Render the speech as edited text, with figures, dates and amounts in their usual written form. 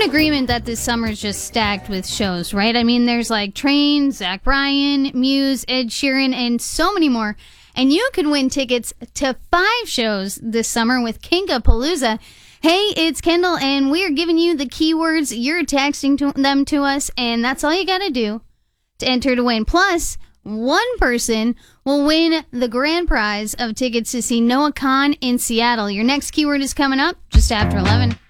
agreement that this summer is just stacked with shows, right? I mean, there's like Train, Zach Bryan, Muse, Ed Sheeran, and so many more. And you can win tickets to 5 shows this summer with Kinkapalooza. Hey, it's Kendall, and we're giving you the keywords. You're texting them to us, and that's all you got to do to enter to win. Plus, one person will win the grand prize of tickets to see Noah Kahan in Seattle. Your next keyword is coming up just after 11.